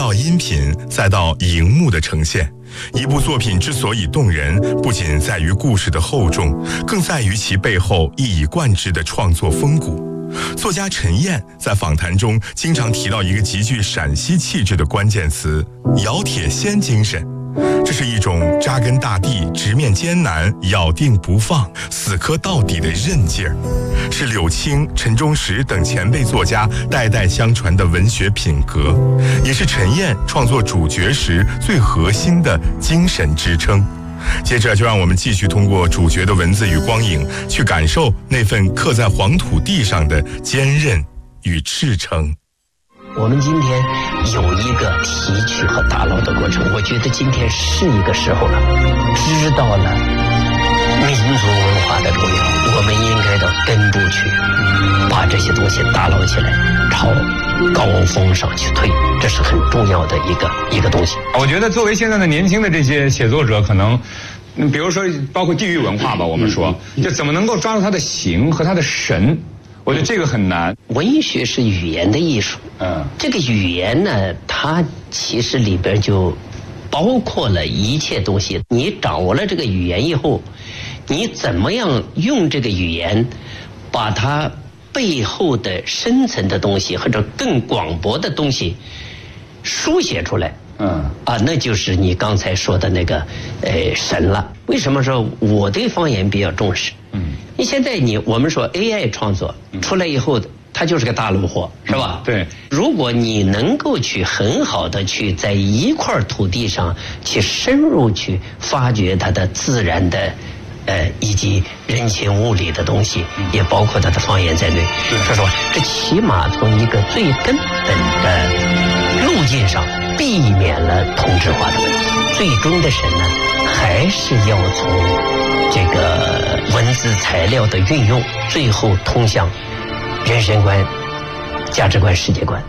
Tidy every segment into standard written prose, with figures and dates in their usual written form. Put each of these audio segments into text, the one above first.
到音频，再到荧幕的呈现。一部作品之所以动人，不仅在于故事的厚重，更在于其背后一以贯之的创作风骨。作家陈燕在访谈中经常提到一个极具陕西气质的关键词“咬铁锨精神”。这是一种扎根大地、直面艰难、咬定不放、死磕到底的韧劲儿，是柳青、陈忠实等前辈作家代代相传的文学品格，也是陈燕创作主角时最核心的精神支撑。接着就让我们继续通过主角的文字与光影，去感受那份刻在黄土地上的坚韧与赤诚。 我们今天有一个提取和打捞的过程，我觉得今天是一个时候了，知道了民族文化的重要，我们应该到根部去把这些东西打捞起来，朝高峰上去推，这是很重要的一个东西。 我觉得作为现在的年轻的这些写作者，可能比如说包括地域文化吧，我们说就怎么能够抓住它的形和它的神，我觉得这个很难。 文学是语言的艺术，这个语言呢，它其实里边就包括了一切东西。你掌握了这个语言以后，你怎么样用这个语言把它背后的深层的东西或者更广博的东西书写出来，那就是你刚才说的那个神了。为什么说我对方言比较重视？你现在我们说 AI 创作出来以后，它就是个大陆货，是吧？ 对。 如果你能够去很好的去在一块土地上去深入去发掘它的自然的以及人情物理的东西，也包括它的方言在内。说实话，这起码从一个最根本的路径上避免了同质化的问题。最终的神呢，还是要从这个文字材料的运用，最后通向人生观、价值观、世界观。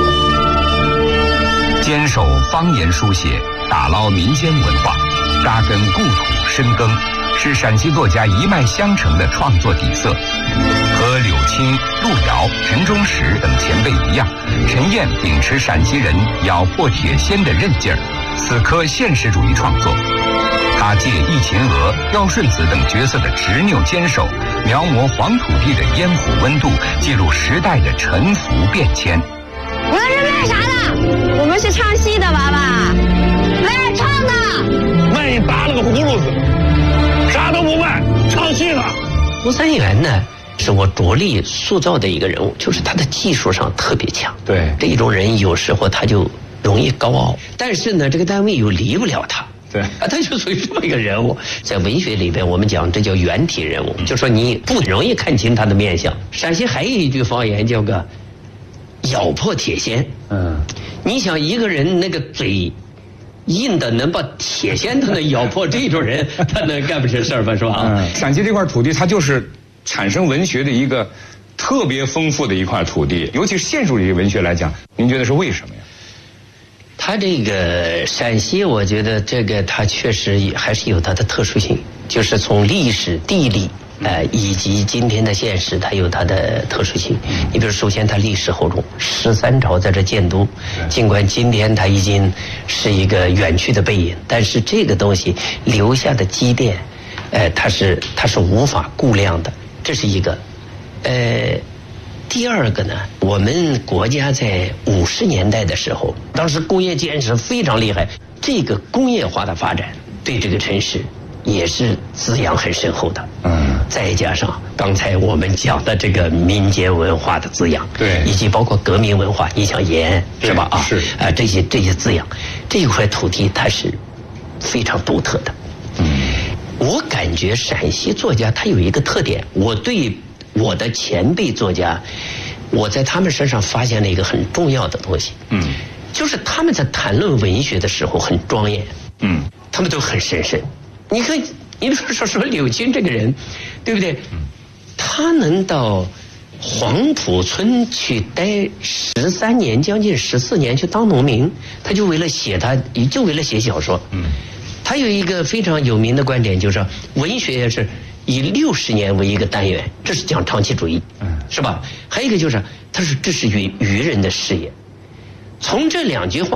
坚守方言书写，打捞民间文化，扎根故土深耕，是陕西作家一脉相承的创作底色。和柳青、路遥、陈忠实等前辈一样，陈燕秉持陕西人咬破铁锨的韧劲儿，死磕现实主义创作。他借易秦娥、刁顺子等角色的执拗坚守，描摹黄土地的烟火温度，记录时代的沉浮变迁。 你们是卖啥的？我们是唱戏的娃娃，卖唱的。 万一打了个葫芦子，啥都不卖，唱戏呢。 吴三元呢，是我着力塑造的一个人物，就是他的技术上特别强。 对， 这种人有时候他就容易高傲，但是呢，这个单位又离不了他。 对他就属于这么一个人物。在文学里边，我们讲这叫原体人物，就说你不容易看清他的面相。陕西还有一句方言叫个咬破铁锨。你想一个人那个嘴硬的能把铁锨都能咬破，这种人他能干不成事儿吧？是吧？ 陕西这块土地，它就是产生文学的一个特别丰富的一块土地，尤其是现实主义文学来讲，您觉得是为什么呀？ 它这个陕西，我觉得这个它确实还是有它的特殊性，就是从历史、地理，以及今天的现实，它有它的特殊性。你比如，首先它历史厚重，13朝在这建都，尽管今天它已经是一个远去的背影，但是这个东西留下的积淀，它是无法估量的，这是一个。第二个呢，我们国家在50年代的时候，当时工业建设非常厉害，这个工业化的发展对这个城市也是滋养很深厚的。再加上刚才我们讲的这个民间文化的滋养， 对， 以及包括革命文化，你像延安是吧？ 是这些滋养，这一块土地它是非常独特的。我感觉陕西作家他有一个特点，我对我的前辈作家，我在他们身上发现了一个很重要的东西，就是他们在谈论文学的时候很庄严，他们都很神圣。你看，你说柳青这个人，对不对？他能到黄浦村去待13年，将近14年去当农民，他就为了写小说。他有一个非常有名的观点，就是说文学是以60年为一个单元，这是讲长期主义，是吧？还有一个就是，他说这是愚人的事业。从这两句话